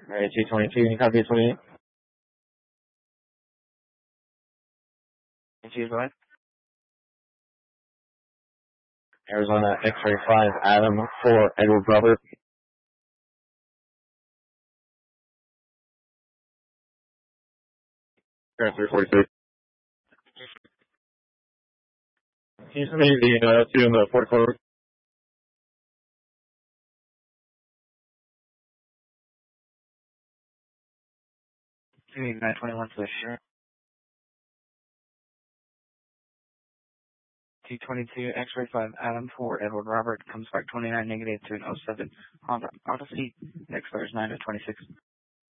Alright, 222, you copy 28? Choose one. Arizona X-ray 5, Adam 4, Edward Robert. Current 346. Can you send me the 2 in the 44? 921 for sure. 222, X-ray 5, Adam 4, Edward Robert, comes back 29 negative to an 07 Honda Odyssey. Next clear is 9 to 26.